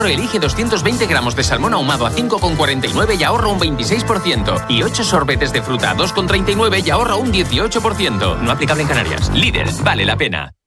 Elige 220 gramos de salmón ahumado a 5,49 y ahorra un 26%. Y 8 sorbetes de fruta a 2,39 y ahorra un 18%. No aplicable en Canarias. Líder, vale la pena.